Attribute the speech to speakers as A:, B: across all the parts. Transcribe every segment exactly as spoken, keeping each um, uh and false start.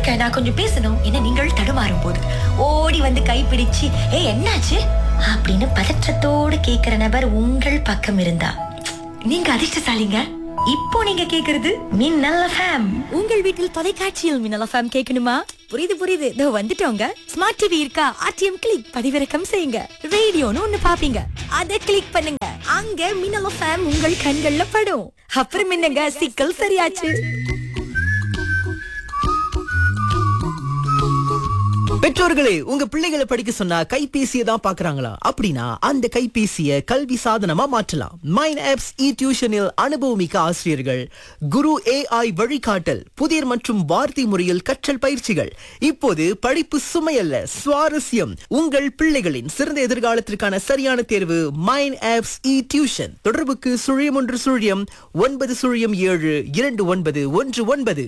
A: இருக்க, நான் கொஞ்சம் பேசணும் என நீங்கள் தடுமாறும் போது ஓடி வந்து கைப்பிடிச்சு ஏ என்னாச்சு அப்படின்னு பதற்றத்தோடு கேக்குற நபர் உங்கள் பக்கம் இருந்தா நீங்க அதிர்ஷ்டசாலிங்க. இப்போ நீங்க கேக்குறது மின்னல் எஃப்எம். உங்கள் வீட்டில் தொலைக்காட்சியில் மின்னல் எஃப்எம் கேட்கணுமா? புரியுது புரியுது, இதோ வந்துட்டோங்க. ஸ்மார்ட் டிவி இருக்கா? ஆர்டிஎம் கிளிக் பதிவிறக்கம் செய்யுங்க. ரேடியோன்னு ஒண்ணு பாப்பீங்க, அதை கிளிக் பண்ணுங்க. அங்க மின்னல் எஃப்எம் உங்கள் கண்கள்ல படும். அப்புறம் என்னங்க, சிக்கல் சரியாச்சு.
B: பெற்றோர்களே, உங்க பிள்ளைகளை படிக்க சொன்னா கைபேசியை தான் பாக்குறாங்களா? அப்படின்னா அந்த கைபேசியை கல்வி சாதனமா மாற்றலாம். மைன் ஆப்ஸ் இ டியூஷனில் அனுபவமிக்க ஆசிரியர்கள், குரு ஏஐ வழிகாட்டல், புதிர் மற்றும் வார்த்தை முறையில் கற்றல் பயிற்சிகள். இப்போது படிப்பு சுமையல்ல, சுவாரஸ்யம். உங்கள் பிள்ளைகளின் சிறந்த எதிர்காலத்திற்கான சரியான தேர்வு மைன் ஆப்ஸ் இ டியூஷன். தொடர்புக்கு சுழியம் ஒன்று சுழியம் ஒன்பது சுழியம் ஏழு இரண்டு ஒன்பது ஒன்று ஒன்பது.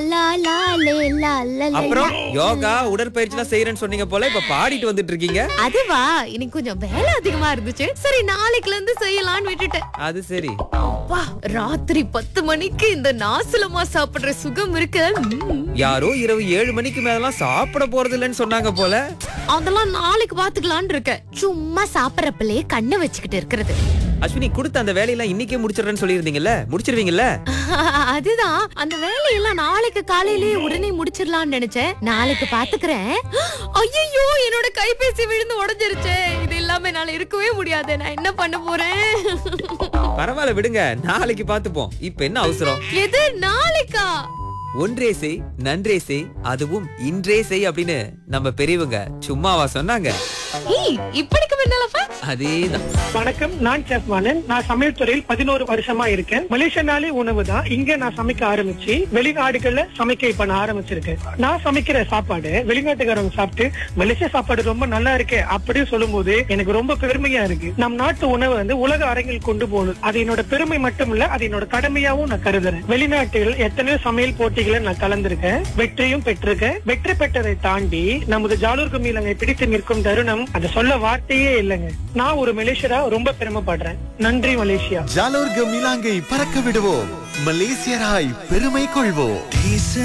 C: அப்புறம் யோகா உடற்பயிற்சி செய்யறேன்னு சொன்னீங்க போல, இப்ப பாடிட்டு வந்துட்டு இருக்கீங்க.
D: அதுவா, இன்னைக்கு கொஞ்சம் வேலை அதிகமா இருந்துச்சு. சரி, நாளைக்குல இருந்து செய்யலாம்னு விட்டுட்டேன்.
C: அது சரி.
D: அப்பா, ராத்திரி பத்து மணிக்கு இந்த நாசலமா சாப்பிடுற சுகம் இருக்கு.
C: யாரோ இரவு ஏழு மணிக்கு மேலாம் சாப்பிட போறது இல்லைன்னு சொன்னாங்க போல.
D: அதெல்லாம் நாளைக்கு பாத்துக்கலாம்னு இருக்கேன். சும்மா சாப்பிடறப்பலே கண்ணை வச்சுக்கிட்டு இருக்கிறது.
C: அஸ்வினி, கொடுத்த அந்த வேலையெல்லாம் இன்னைக்கே முடிச்சிடுறேன்னு சொல்லியிருந்தீங்கல்ல, முடிச்சிருவீங்கல்ல?
D: அதுதான், அந்த வேலையெல்லாம் நாளைக்கு காலையிலேயே உடனே முடிச்சிடலாம்னு நினைச்சேன். நாளைக்கு பாத்துக்கிறேன். ஐயோ, என்னோட கைபேசி விழுந்து உடைஞ்சிருச்சு. இது இல்லாம என்னால இருக்கவே முடியாது. நான் என்ன பண்ண போறேன்?
C: பரவாயில்ல விடுங்க, நாளைக்கு பாத்துப்போம். இப்ப என்ன அவசரம்?
D: எது நாளைக்கா?
C: ஒன்றே செய் நன்றே செய், அதுவும் இன்றே செய் அப்படின்னு நம்ம பெரியவங்க சும்மாவா சொன்னாங்க?
D: இப்படிக்கு முன்னாலப்பா
C: அதேதான்.
E: வணக்கம், நான் செஃப் மாலன். நான் சமையல் துறையில் பதினோரு வருஷமா இருக்கேன். மலேசியனாலே உணவு தான் இங்க நான் சமைக்க ஆரம்பிச்சு வெளிநாடுகள்ல சமைக்க இப்ப நான் ஆரம்பிச்சிருக்கேன். நான் சமைக்கிற சாப்பாடு வெளிநாட்டுக்காரங்க சாப்பிட்டு மலேசியா சாப்பாடு ரொம்ப நல்லா இருக்கே அப்படின்னு சொல்லும் போது எனக்கு ரொம்ப பெருமையா இருக்கு. நம் நாட்டு உணவை வந்து உலக அரங்கில் கொண்டு போகணும். அது என்னோட பெருமை மட்டும் இல்ல, அது என்னோட கடமையாவும் நான் கருதுறேன். வெளிநாட்டில் எத்தனையோ சமையல் போட்டிகளை நான் கலந்திருக்கேன், வெற்றியும் பெற்றிருக்கேன். வெற்றி பெற்றதை தாண்டி நமது ஜாலூர் கும்மிலங்கை பிடித்து நிற்கும் தருணம் அதை சொல்ல வார்த்தையே இல்லைங்க. நான் ஒரு மலேசியரா ரொம்ப பெருமைப்படுறேன். நன்றி மலேசியா.
F: ஜாலோர் கமிலாங்கை பறக்க விடுவோம், மலேசியராய் பெருமை கொள்வோம்.